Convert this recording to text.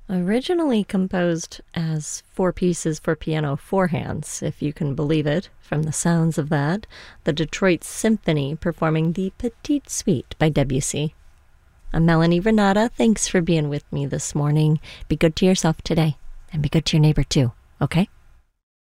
Originally composed as four pieces for piano, four hands, if you can believe it, from the sounds of that, the Detroit Symphony performing the Petite Suite by Debussy. I'm Melanie Renata. Thanks for being with me this morning. Be good to yourself today, and be good to your neighbor too, okay?